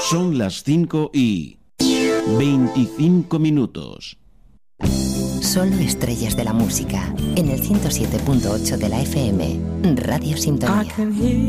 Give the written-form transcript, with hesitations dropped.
Son las 5:25. Solo estrellas de la música en el 107.8 de la FM, Radio Sintonía.